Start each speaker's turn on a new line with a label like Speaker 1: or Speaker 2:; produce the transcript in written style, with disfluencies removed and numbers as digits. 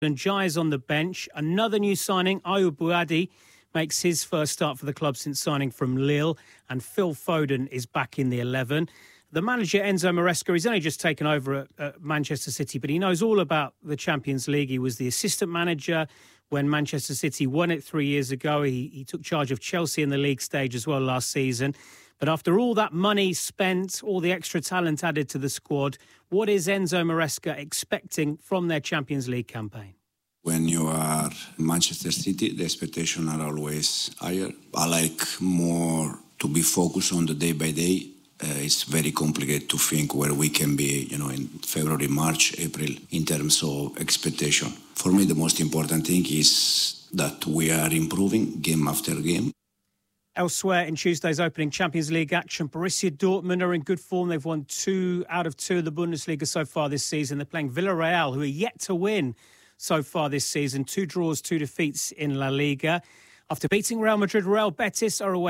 Speaker 1: And Jai's on the bench. Another new signing, Ayoub Bouadi, makes his first start for the club since signing from Lille. And Phil Foden is back in the 11. The manager, Enzo Maresca, he's only just taken over at Manchester City, but he knows all about the Champions League. He was the assistant manager when Manchester City won it 3 years ago. He took charge of Chelsea in the league stage as well last season. But after all that money spent, all the extra talent added to the squad, what is Enzo Maresca expecting from their Champions League campaign?
Speaker 2: When you are Manchester City, the expectations are always higher. I like more to be focused on the day by day. It's very complicated to think where we can be, in February, March, April, in terms of expectation. For me, the most important thing is that we are improving game after game.
Speaker 1: Elsewhere in Tuesday's opening Champions League action, Borussia Dortmund are in good form. They've won 2 out of 2 of the Bundesliga so far this season. They're playing Villarreal, who are yet to win so far this season. 2 draws, 2 defeats in La Liga. After beating Real Madrid, Real Betis are away